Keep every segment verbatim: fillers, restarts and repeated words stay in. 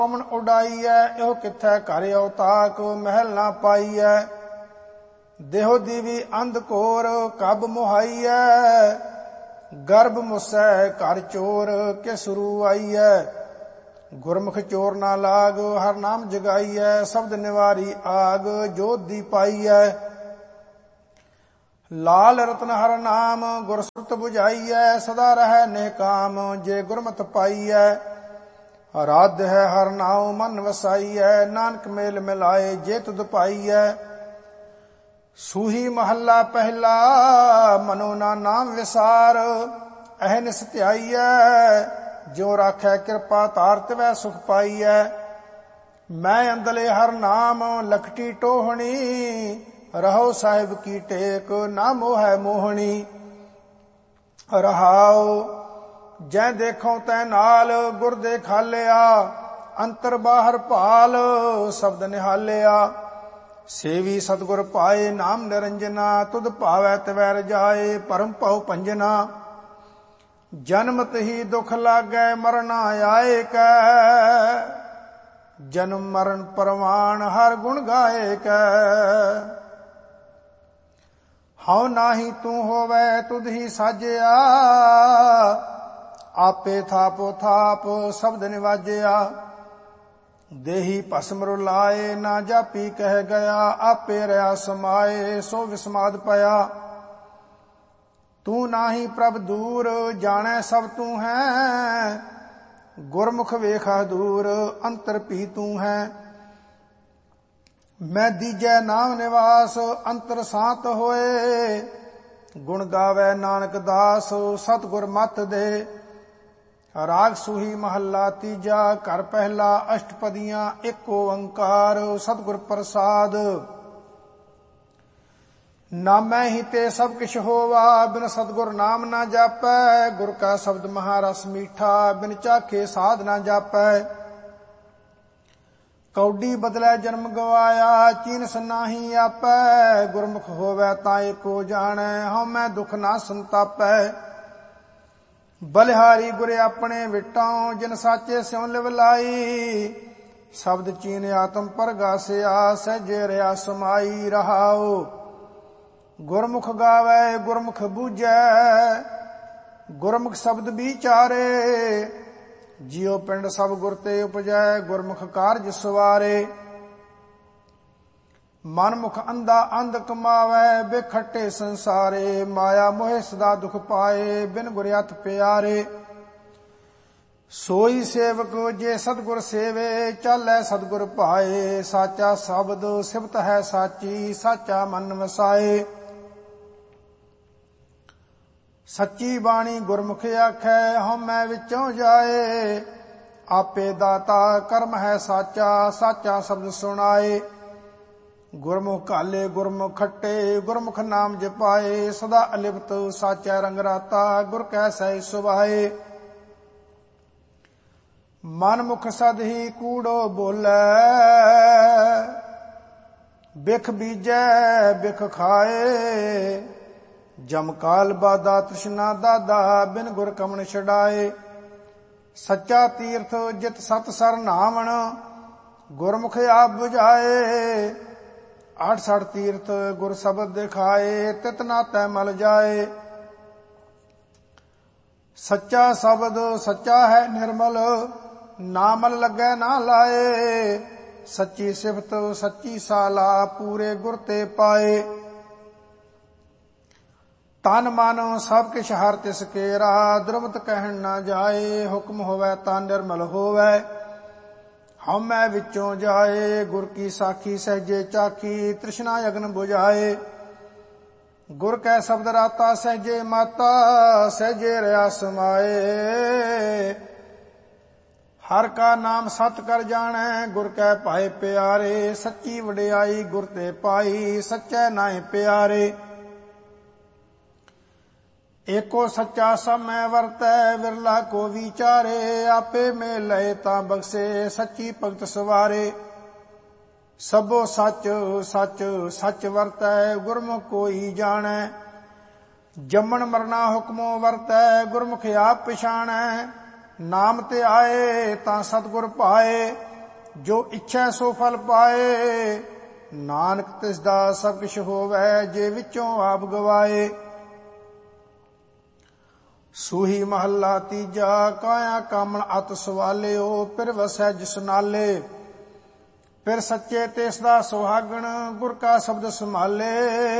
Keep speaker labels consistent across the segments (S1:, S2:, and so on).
S1: ਪਵਨ ਉਡਾਈਐ, ਇਹੋ ਕਿੱਥੈ ਘਰ ਔਤਾਕ ਮਹਿਲ ਨਾ ਪਾਈਐ। ਦੇਹੋ ਦੀਵੀ ਅੰਧ ਘੋਰ ਕਬ ਮੁਹਾਈਐ, ਗਰਭ ਮੁਸੈ ਘਰ ਚੋਰ ਕਿਸ ਰੂ ਆਈਐ। ਗੁਰਮੁਖ ਚੋਰ ਨਾ ਲਾਗ ਹਰ ਨਾਮ ਜਗਾਈਐ, ਸ਼ਬਦ ਨਿਵਾਰੀ ਆਗ ਜੋਤ ਦੀ ਪਾਈਐ। ਲਾਲ ਰਤਨ ਹਰ ਨਾਮ ਗੁਰ ਸੁਰਤ 부ਝਾਈਐ, ਸਦਾ ਰਹਿ ਨੇਕਾਮ ਜੇ ਗੁਰਮਤਿ ਪਾਈਐ। ਰਾਧ ਹੈ ਹਰ ਨਾਉ ਮਨ ਵਸਾਈਐ, ਨਾਨਕ ਮੇਲ ਮਿਲਾਏ ਜੇ ਤੁਧ ਪਾਈਐ। ਸੂਹੀ ਮਹੱਲਾ ਪਹਿਲਾ ਮਨੋ ਨਾ ਨਾਮ ਵਿਸਾਰ, ਅਹਨਿਸ ਧਿਆਈਐ ਜੋ ਰਾਖੈ ਕਿਰਪਾ ਧਾਰ ਤਿਵੈ ਸੁਖ ਪਾਈਐ। ਮੈਂ ਅੰਦਲੇ ਹਰ ਨਾਮ ਲਖਟੀ ਟੋਹਣੀ, ਰਹੋ ਸਾਹਿਬ ਕੀ ਟੇਕ ਨਾ ਮੋਹੈ ਮੋਹਣੀ। ਰਹਾਉ ਜੈ ਦੇਖੋ ਤੈ ਨਾਲ ਗੁਰ ਦੇ ਖਾਲਿਆ, ਅੰਤਰ ਬਾਹਰ ਭਾਲ ਸ਼ਬਦ ਨਿਹਾਲਿਆ। ਸੇਵੀ ਸਤਿਗੁਰ ਪਾਏ ਨਾਮ ਨਿਰੰਜਨਾ, ਤੁਧ ਭਾਵੈ ਤਿਵੈ ਰਜਾਏ ਪਰਮ ਭਉ ਭੰਜਨਾ। ਜਨਮਤ ਹੀ ਦੁਖ ਲਾਗੈ ਮਰਨ ਆਏ ਕੈ, ਜਨਮ ਮਰਨ ਪਰਵਾਨ ਹਰ ਗੁਣ ਗਾਏ ਕੈ। ਹਉ ਨਾਹੀ ਤੂੰ ਹੋਵੈ ਤੁਧ ਹੀ ਸਾਜਿਆ, ਆਪੇ ਥਾਪੋ ਥਾਪ ਸ਼ਬਦ ਨਿਵਾਜਿਆ। ਦੇਹੀ ਭਸਮ ਰੁਲਾਏ ਨਾ ਜਾਪੀ ਕਹਿ ਗਿਆ, ਆਪੇ ਰਿਆ ਸਮਾਏ ਸੋ ਵਿਸਮਾਦ ਪਿਆ। ਤੂੰ ਨਾਹੀ ਪ੍ਰਭ ਦੂਰ ਜਾਣੈ ਸਭ ਤੂੰ ਹੈ, ਗੁਰਮੁਖ ਵੇਖਾ ਦੂਰ ਅੰਤਰ ਭੀ ਤੂੰ ਹੈ। ਮੈਂ ਦੀਜੈ ਨਾਮ ਨਿਵਾਸ ਅੰਤਰ ਸਾਤ ਹੋਏ, ਗੁਣ ਗਾਵੇ ਨਾਨਕ ਦਾਸ ਸਤਿਗੁਰ ਮਤ ਦੇ। ਰਾਗ ਸੂਹੀ ਮਹੱਲਾ ਤੀਜਾ ਘਰ ਪਹਿਲਾ ਅਸ਼ਟਪਦੀਆਂ ਇੱਕ ਓੰਕਾਰ ਸਤਿਗੁਰ ਪ੍ਰਸਾਦ। ਨਾਮੈ ਹੀ ਤੇ ਸਭ ਕਿਛ ਹੋਵਾ, ਬਿਨ ਸਤਿਗੁਰ ਨਾਮ ਨਾ ਜਾਪੈ। ਗੁਰ ਕਾ ਸ਼ਬਦ ਮਹਾਰਸ ਮੀਠਾ, ਬਿਨ ਚਾਖੇ ਸਾਧ ਨਾ ਜਾਪੈ। ਕੌਡੀ ਬਦਲੇ ਜਨਮ ਗਵਾਇਆ, ਚੀਨਸ ਨਾਹੀ ਆਪੈ। ਗੁਰਮੁਖ ਹੋਵੈ ਤਾਂ ਏਕੋ ਜਾਣੈ, ਹਉਮੈ ਦੁਖ ਨਾ ਸੰਤਾਪੈ। ਬਲਿਹਾਰੀ ਗੁਰ ਆਪਣੇ ਵਿਟਾਉ, ਜਿਨ ਸਾਚੇ ਸਿਉ ਲਿਵ ਲਾਈ। ਸ਼ਬਦ ਚੀਨ ਆਤਮ ਪਰਗਾਸਿਆ, ਸਹਿਜੇ ਰਿਆ ਸਮਾਈ। ਰਹਾਉ ਗੁਰਮੁਖ ਗਾਵੇ ਗੁਰਮੁਖ ਬੂਝੈ, ਗੁਰਮੁਖ ਸ਼ਬਦ ਵਿਚਾਰੇ। ਜਿਉ ਪਿੰਡ ਸਭ ਗੁਰ ਤੇ ਉਪਜੈ, ਗੁਰਮੁਖ ਕਾਰਜ ਸਵਾਰੇ। ਮਨਮੁਖ ਅੰਧਾ ਅੰਧ ਕਮਾਵੇ, ਬੇਖੱਟੇ ਸੰਸਾਰੇ। ਮਾਇਆ ਮੋਹਿ ਸਦਾ ਦੁਖ ਪਾਏ, ਬਿਨ ਗੁਰ ਅਤ ਪਿਆਰੇ। ਸੋਈ ਸੇਵਕ ਜੇ ਸਤਿਗੁਰ ਸੇਵੇ, ਚਾਲੈ ਸਤਿਗੁਰ ਭਾਏ। ਸਾਚਾ ਸ਼ਬਦ ਸਿਫਤ ਹੈ ਸਾਚੀ, ਸਾਚਾ ਮਨ ਵਸਾਏ। ਸੱਚੀ ਬਾਣੀ ਗੁਰਮੁਖ ਆਖੈ, ਹਉਮੈ ਵਿੱਚੋਂ ਜਾਏ। ਆਪੇ ਦਾਤਾ ਕਰਮ ਹੈ ਸਾਚਾ, ਸਾਚਾ ਸ਼ਬਦ ਸੁਣਾਏ। ਗੁਰਮੁਖ ਕਾਲੇ ਗੁਰਮੁਖ ਖੱਟੇ, ਗੁਰਮੁਖ ਨਾਮ ਜਪਾਏ। ਸਦਾ ਅਲਿਪਤ ਸਾਚਾ ਰੰਗ ਰਾਤਾ, ਗੁਰ ਕੈ ਸਹਿ ਸੁਭਾਏ। ਮਨ ਮੁਖ ਸਦ ਹੀ ਕੂੜੋ ਬੋਲੇ, ਬਿਖ ਬੀਜੈ ਬਿਖ ਖਾਏ। ਜਮ ਕਾਲ ਬਾਦਾ ਤ੍ਰਿਸ਼ਨਾ ਦਾਦਾ, ਬਿਨ ਗੁਰ ਕਮਣ ਛਡਾਏ। ਸੱਚਾ ਤੀਰਥ ਜਿਤ ਸਤ ਸਰ ਨਾਵਣ, ਗੁਰਮੁਖ ਆਪ 부ਝਾਏ। ਆਠ ਸਠ ਤੀਰਥ ਗੁਰ ਸ਼ਬਦ ਦਿਖਾਏ, ਤਿਤ ਨਾਤੈ ਮਲ ਜਾਏ। ਸੱਚਾ ਸ਼ਬਦ ਸੱਚਾ ਹੈ ਨਿਰਮਲ, ਨਾ ਮਲ ਲੱਗੈ ਨਾ ਲਾਏ। ਸੱਚੀ ਸਿਫਤ ਸੱਚੀ ਸਾਲਾ, ਪੂਰੇ ਗੁਰ ਤੇ ਪਾਏ। ਤਨ ਮਨ ਸਭ ਕਿਛ ਹਰ ਤਿਸ ਕੇਰਾ, ਦੁਰਮਤ ਕਹਿਣ ਨਾ ਜਾਏ। ਹੁਕਮ ਹੋਵੈ ਤਾਂ ਨਿਰਮਲ ਹੋਵੈ, ਹਉਮੈ ਵਿੱਚੋਂ ਜਾਏ। ਗੁਰ ਕੀ ਸਾਖੀ ਸਹਿਜੇ ਚਾਖੀ, ਤ੍ਰਿਸ਼ਨਾ ਅਗਨ 부ਝਾਏ। ਗੁਰ ਕੈ ਸ਼ਬਦ ਰਾਤਾ ਸਹਿਜੇ ਮਾਤਾ, ਸਹਿਜੇ ਰਿਆ ਸਮਾਏ। ਹਰ ਕਾ ਨਾਮ ਸਤ ਕਰ ਜਾਣੈ, ਗੁਰ ਕੈ ਭਾਏ ਪਿਆਰੇ। ਸੱਚੀ ਵਡਿਆਈ ਗੁਰ ਤੇ ਪਾਈ, ਸੱਚੈ ਨਾਏ ਪਿਆਰੇ। ਏਕੋ ਸੱਚਾ ਸਮੈ ਵਰਤੈ, ਵਿਰਲਾ ਕੋ ਵਿਚਾਰੇ। ਆਪੇ ਮੇਲ ਲਏ ਤਾਂ ਬਖਸ਼ੇ, ਸੱਚੀ ਭਗਤ ਸਵਾਰੇ। ਸਭੋ ਸੱਚ ਸੱਚ ਸੱਚ ਵਰਤੈ, ਗੁਰਮੁਖ ਕੋਈ ਜਾਣੈ। ਜੰਮਣ ਮਰਨਾ ਹੁਕਮੋ ਵਰਤੈ, ਗੁਰਮੁਖ ਆਪ ਪਛਾਣੈ। ਨਾਮ ਤੇ ਆਏ ਤਾਂ ਸਤਿਗੁਰ ਭਾਏ, ਜੋ ਇੱਛੈ ਸੋ ਫਲ ਪਾਏ। ਨਾਨਕ ਤਿਸ ਦਾ ਸਭ ਕਿਛ ਹੋਵੈ ਜੇ ਵਿੱਚੋਂ ਆਪ ਗਵਾਏ। ਸੂਹੀ ਮਹੱਲਾ ਤੀਜਾ। ਕਾਇਆ ਕਾਮਣ ਅਤਿ ਸਵਾਲਿਓ ਫਿਰ ਵਸੈ ਜਿਸ ਨਾਲੇ। ਫਿਰ ਸੱਚੇ ਤਿਸ ਦਾ ਸੁਹਾਗਣ ਗੁਰ ਕਾ ਸ਼ਬਦ ਸੰਭਾਲੇ।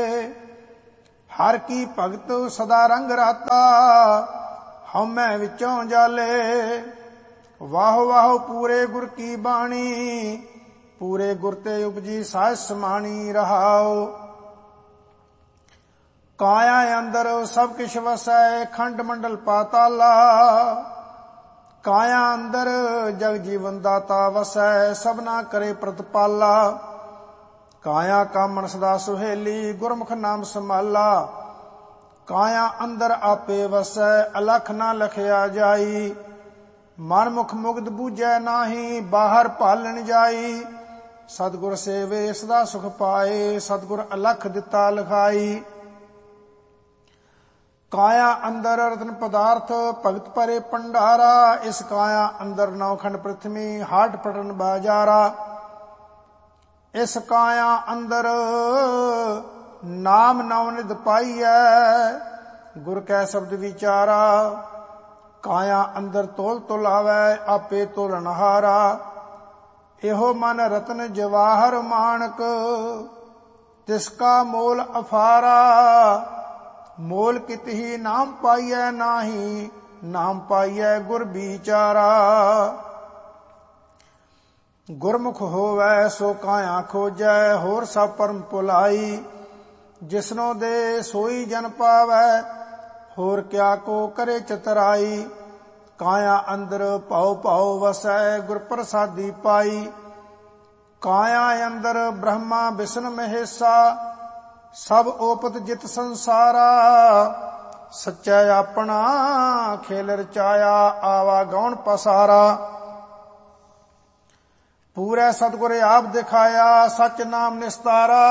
S1: ਹਰ ਕੀ ਭਗਤ ਸਦਾ ਰੰਗ ਰਾਤਾ ਹਉਮੈ ਵਿੱਚੋਂ ਜਾਲੇ। ਵਾਹੋ ਵਾਹੋ ਪੂਰੇ ਗੁਰ ਕੀ ਬਾਣੀ ਪੂਰੇ ਗੁਰ ਤੇ ਉਪਜੀ ਸਾਜ ਸਮਾਣੀ ਰਹਾਉ। ਕਾਇਆ ਅੰਦਰ ਸਭ ਕਿਛ ਵਸੈ ਖੰਡ ਮੰਡਲ ਪਾਤਾਲਾ। ਕਾਇਆ ਅੰਦਰ ਜਗ ਜੀਵਨ ਦਾਤਾ ਵਸੈ ਸਭਨਾ ਕਰੇ ਪ੍ਰਤਪਾਲਾ। ਕਾਇਆ ਕਾਮਣ ਸਦਾ ਸੁਹੇਲੀ ਗੁਰਮੁਖ ਨਾਮ ਸੰਭਾਲਾ। ਕਾਇਆ ਅੰਦਰ ਆਪੇ ਵਸੈ ਅਲਖ ਨਾ ਲਖਿਆ ਜਾਈ। ਮਨ ਮੁਖ ਮੁਗਧ ਬੂਝੈ ਨਾਹੀ ਬਾਹਰ ਭਾਲਣ ਜਾਈ। ਸਤਿਗੁਰ ਸੇਵੇ ਸਦਾ ਸੁਖ ਪਾਏ ਸਤਿਗੁਰ ਅਲਖ ਦਿੱਤਾ ਲਿਖਾਈ। ਕਾਇਆ ਅੰਦਰ ਰਤਨ ਪਦਾਰਥ ਭਗਤ ਪਰੇ ਭੰਡਾਰਾ। ਇਸ ਕਾਇਆ ਅੰਦਰ ਨੌਖੰਡ ਪ੍ਰਿਥਵੀ ਹਾਟ ਪਟਨ ਬਾਜਾਰਾ। ਇਸ ਕਾਇਆ ਅੰਦਰ ਨਾਮ ਨੌ ਨਿਧ ਪਾਈਐ ਗੁਰ ਕੈ ਸ਼ਬਦ ਵਿਚਾਰਾ। ਕਾਇਆ ਅੰਦਰ ਤੋਲ ਤੁਲਾਵੈ ਆਪੇ ਤੋਲਨਹਾਰਾ। ਇਹੋ ਮਨ ਰਤਨ ਜਵਾਹਰ ਮਾਣਕ ਤਿਸ ਕਾ ਮੋਲ ਅਫਾਰਾ। ਮੋਲ ਕਿਤਹੀ ਨਾਮ ਪਾਈਐ ਨਾਹੀ ਨਾਮ ਪਾਈਐ ਗੁਰ ਵਿਚਾਰਾ। ਗੁਰਮੁਖ ਹੋਵੈ ਸੋ ਕਾਇਆ ਖੋਜੈ ਹੋਰ ਸਭ ਪਰਮ ਭੁਲਾਈ। ਜਿਸਨੋ ਦੇ ਸੋਈ ਜਨ ਪਾਵੈ ਹੋਰ ਕਿਆ ਕੋ ਕਰੇ ਚਤਰਾਈ। ਕਾਇਆ ਅੰਦਰ ਭਉ ਭਉ ਵਸੈ ਗੁਰ ਪ੍ਰਸਾਦੀ ਪਾਈ। ਕਾਇਆ ਅੰਦਰ ਬ੍ਰਹਮਾ ਵਿਸ਼ਨ ਮਹੇਸ਼ਾ ਸਭ ਓਪਤ ਜਿਤ ਸੰਸਾਰਾ। ਸੱਚੈ ਆਪਣਾ ਖੇਲ ਰਚਾਇਆ ਆਵਾ ਗੌਣ ਪਸਾਰਾ। ਪੂਰੇ ਸਤਿਗੁਰ ਆਪ ਦਿਖਾਇਆ ਸਚ ਨਾਮ ਨਿਸਤਾਰਾ।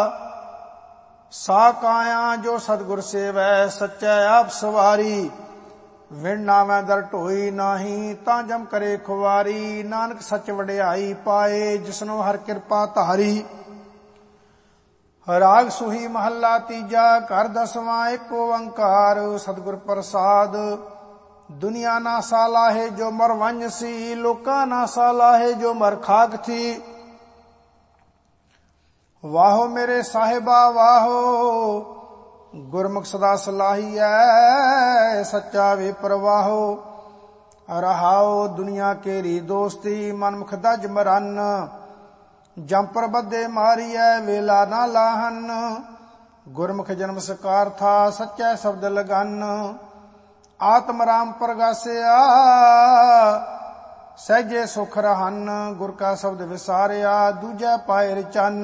S1: ਸਾ ਕਾਇਆ ਜੋ ਸਤਿਗੁਰ ਸੇਵੈ ਸੱਚੈ ਆਪ ਸਵਾਰੀ। ਵਿਣ ਨਾਵੈ ਦਰ ਢੋਈ ਨਾਹੀ ਤਾਂ ਜਮ ਕਰੇ ਖੁਵਾਰੀ। ਨਾਨਕ ਸੱਚ ਵਡਿਆਈ ਪਾਏ ਜਿਸਨੋ ਹਰ ਕਿਰਪਾ ਧਾਰੀ। ਰਾਗ ਸੁਹੀ ਮਹੱਲਾ ਤੀਜਾ। ਘਰ ਦਸਵਾਂ ਏਕ ਓੰਕਾਰ ਸਤਿਗੁਰ ਪ੍ਰਸਾਦ। ਦੁਨੀਆ ਨਾ ਸਾਲਾਹੇ ਜੋ ਮਰ ਵੰਝ ਸੀ ਲੋਕਾਂ ਨਾ ਸਾਲਾਹੇ ਜੋ ਮਰ ਖਾਕ ਥੀ। ਵਾਹੋ ਮੇਰੇ ਸਾਹਿਬਾ ਵਾਹੋ ਗੁਰਮੁਖ ਸਦਾ ਸਲਾਹੀਐ ਸੱਚਾ ਵੇ ਪ੍ਰਵਾਹੋ। ਰਹਾਉ ਦੁਨੀਆ ਕੇਰੀ ਦੋਸਤੀ ਮਨਮੁਖ ਦਜ ਮਰਨ। ਜੰਪਰ ਬੱਧੇ ਮਾਰੀਐ ਵੇਲਾ ਨਾ ਲਾਹਨ। ਗੁਰਮੁਖ ਜਨਮ ਸਕਾਰ ਥਾ ਸੱਚੈ ਸ਼ਬਦ ਲਗਨ। ਆਤਮ ਰਾਮ ਪ੍ਰਗਾਸਿਆ ਸਹਿਜੇ ਸੁਖ ਰਹਨ। ਗੁਰ ਕਾ ਸ਼ਬਦ ਵਿਸਾਰਿਆ ਦੂਜੈ ਪਾਇ ਚੰਨ।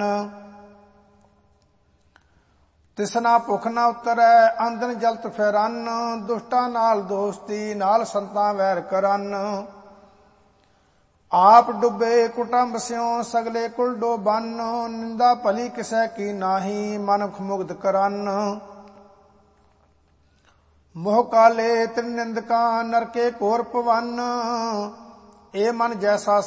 S1: ਤਿਸਨਾ ਭੁਖ ਨਾ ਉਤਰੈ ਆਂਦਨ ਜਲਤ ਫੇਰਨ। ਦੁਸ਼ਟਾਂ ਨਾਲ ਦੋਸਤੀ ਨਾਲ ਸੰਤਾਂ ਵੈਰ ਕਰਨ। ਆਪ ਡੁੱਬੇ ਕੁਟੰਬ ਸਿਉ ਸਗਲੇ ਕੁਲ ਡੋਬਨ। ਨਿੰਦਾ ਭਲੀ ਕਿਸੈ ਕੀ ਨਾਹੀ ਮਨੁਖ ਮੁਗਧ ਕਰਨ। ਮੋਹ ਕਾਲੇ ਤ੍ਰਿਨਿੰਦਕਾਂ ਨਰਕੇ ਘੋਰ ਭਵਨ। ਇਹ ਮਨ ਜੈਸਾ